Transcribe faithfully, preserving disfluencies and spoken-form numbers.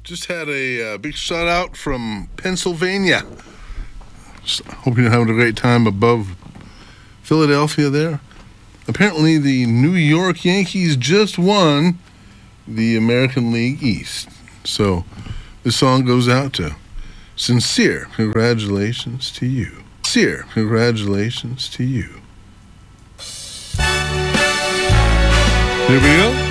Just had a uh, big shout out from Pennsylvania. Just hope you're having a great time above Philadelphia there. Apparently, the New York Yankees just won the American League East. So, this song goes out to sincere congratulations to you. Sincere congratulations to you. Here we go.